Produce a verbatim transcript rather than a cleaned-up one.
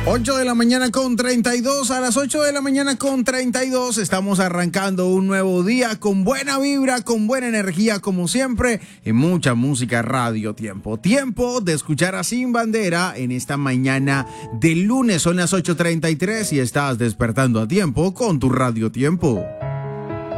ocho de la mañana con treinta y dos, a las ocho de la mañana con treinta y dos estamos arrancando un nuevo día con buena vibra, con buena energía como siempre y mucha música. Radio Tiempo, tiempo de escuchar a Sin Bandera en esta mañana de lunes. Son las ocho treinta y tres y estás despertando a tiempo con tu Radio Tiempo.